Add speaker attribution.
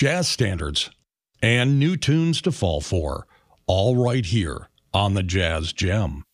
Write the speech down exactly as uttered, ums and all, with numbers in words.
Speaker 1: jazz standards, and new tunes to fall for, all right here on the Jazz Gem.